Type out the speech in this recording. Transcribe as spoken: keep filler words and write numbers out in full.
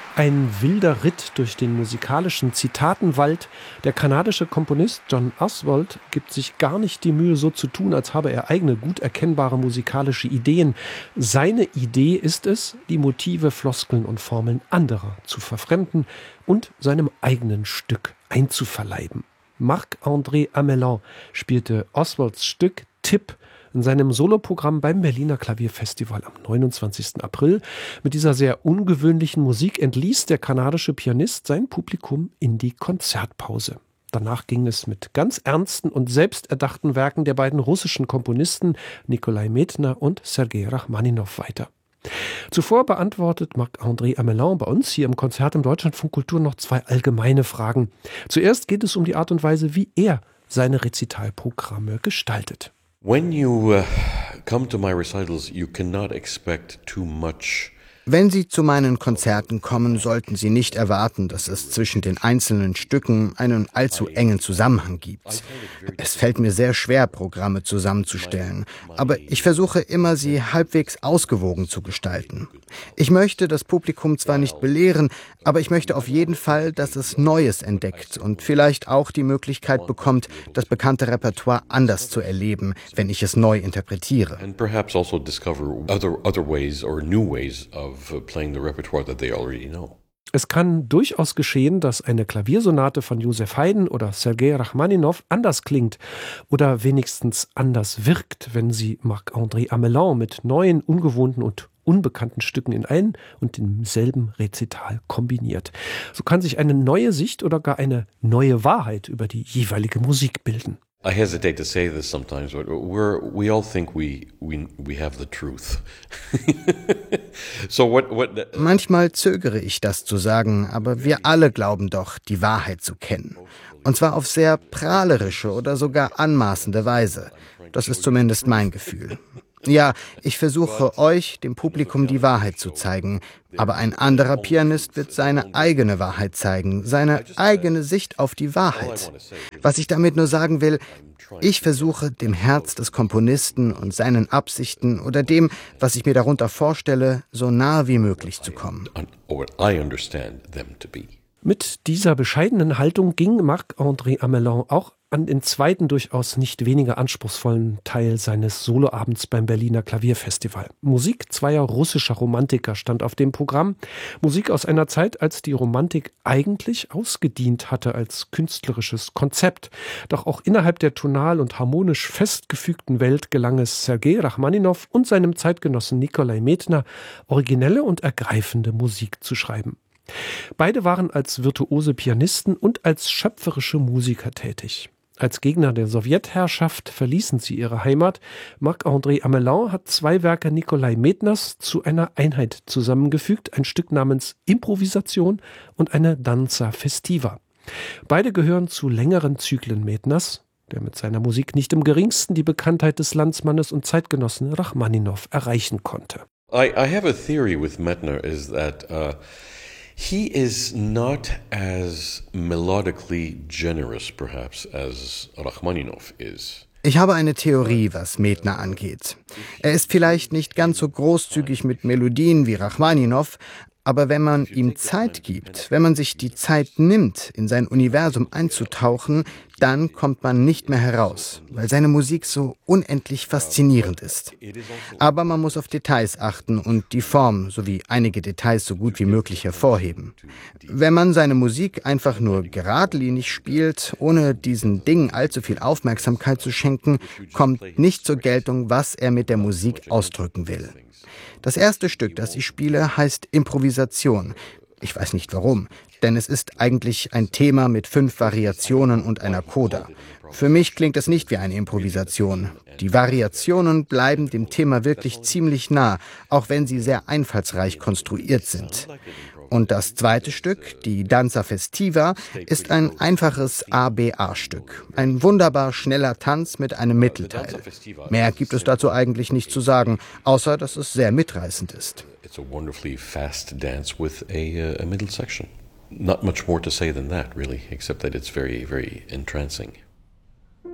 Ein wilder Ritt durch den musikalischen Zitatenwald. Der kanadische Komponist John Oswald gibt sich gar nicht die Mühe, so zu tun, als habe er eigene, gut erkennbare musikalische Ideen. Seine Idee ist es, die Motive, Floskeln und Formeln anderer zu verfremden und seinem eigenen Stück einzuverleiben. Marc-André Amelin spielte Oswalds Stück Tipp in seinem Soloprogramm beim Berliner Klavierfestival am neunundzwanzigsten April. Mit dieser sehr ungewöhnlichen Musik entließ der kanadische Pianist sein Publikum in die Konzertpause. Danach ging es mit ganz ernsten und selbsterdachten Werken der beiden russischen Komponisten Nikolai Medtner und Sergei Rachmaninow weiter. Zuvor beantwortet Marc-André Amelin bei uns hier im Konzert im Deutschlandfunk Kultur noch zwei allgemeine Fragen. Zuerst geht es um die Art und Weise, wie er seine Rezitalprogramme gestaltet. When you uh, come to my recitals, you cannot expect too much. Wenn Sie zu meinen Konzerten kommen, sollten Sie nicht erwarten, dass es zwischen den einzelnen Stücken einen allzu engen Zusammenhang gibt. Es fällt mir sehr schwer, Programme zusammenzustellen, aber ich versuche immer, sie halbwegs ausgewogen zu gestalten. Ich möchte das Publikum zwar nicht belehren, aber ich möchte auf jeden Fall, dass es Neues entdeckt und vielleicht auch die Möglichkeit bekommt, das bekannte Repertoire anders zu erleben, wenn ich es neu interpretiere. And perhaps also discover other other ways or new ways of playing the repertoire that they already know. Es kann durchaus geschehen, dass eine Klaviersonate von Joseph Haydn oder Sergei Rachmaninow anders klingt oder wenigstens anders wirkt, wenn sie Marc-André Amelin mit neuen, ungewohnten und unbekannten Stücken in ein und demselben Rezital kombiniert. So kann sich eine neue Sicht oder gar eine neue Wahrheit über die jeweilige Musik bilden. I hesitate to say this sometimes, but we're we all think we we we have the truth. So what what Manchmal zögere ich, das zu sagen, aber wir alle glauben doch, die Wahrheit zu kennen. Und zwar auf sehr prahlerische oder sogar anmaßende Weise. Das ist zumindest mein Gefühl. Ja, ich versuche euch, dem Publikum, die Wahrheit zu zeigen, aber ein anderer Pianist wird seine eigene Wahrheit zeigen, seine eigene Sicht auf die Wahrheit. Was ich damit nur sagen will, ich versuche, dem Herz des Komponisten und seinen Absichten oder dem, was ich mir darunter vorstelle, so nah wie möglich zu kommen. Mit dieser bescheidenen Haltung ging Marc-André Amelin auch an den zweiten, durchaus nicht weniger anspruchsvollen Teil seines Soloabends beim Berliner Klavierfestival. Musik zweier russischer Romantiker stand auf dem Programm. Musik aus einer Zeit, als die Romantik eigentlich ausgedient hatte als künstlerisches Konzept. Doch auch innerhalb der tonal und harmonisch festgefügten Welt gelang es Sergei Rachmaninow und seinem Zeitgenossen Nikolai Medtner, originelle und ergreifende Musik zu schreiben. Beide waren als virtuose Pianisten und als schöpferische Musiker tätig. Als Gegner der Sowjetherrschaft verließen sie ihre Heimat. Marc-André Amelin hat zwei Werke Nikolai Medtners zu einer Einheit zusammengefügt, ein Stück namens Improvisation und eine Danza festiva. Beide gehören zu längeren Zyklen Medtners, der mit seiner Musik nicht im geringsten die Bekanntheit des Landsmannes und Zeitgenossen Rachmaninow erreichen konnte. I, I have a theory with Medtner is that uh he is not as melodically generous, perhaps, as Rachmaninow is. Ich habe eine Theorie, was Medtner angeht. Er ist vielleicht nicht ganz so großzügig mit Melodien wie Rachmaninow, aber wenn man ihm Zeit gibt, wenn man sich die Zeit nimmt, in sein Universum einzutauchen, dann kommt man nicht mehr heraus, weil seine Musik so unendlich faszinierend ist. Aber man muss auf Details achten und die Form sowie einige Details so gut wie möglich hervorheben. Wenn man seine Musik einfach nur geradlinig spielt, ohne diesen Dingen allzu viel Aufmerksamkeit zu schenken, kommt nicht zur Geltung, was er mit der Musik ausdrücken will. Das erste Stück, das ich spiele, heißt Improvisation. Ich weiß nicht warum, denn es ist eigentlich ein Thema mit fünf Variationen und einer Coda. Für mich klingt es nicht wie eine Improvisation. Die Variationen bleiben dem Thema wirklich ziemlich nah, auch wenn sie sehr einfallsreich konstruiert sind. Und das zweite Stück, die Danza festiva, ist ein einfaches A B A-Stück. Ein wunderbar schneller Tanz mit einem Mittelteil. Mehr gibt es dazu eigentlich nicht zu sagen, außer dass es sehr mitreißend ist. It's a wonderfully fast dance with a, uh, a middle section. Not much more to say than that, really, except that it's very, very entrancing.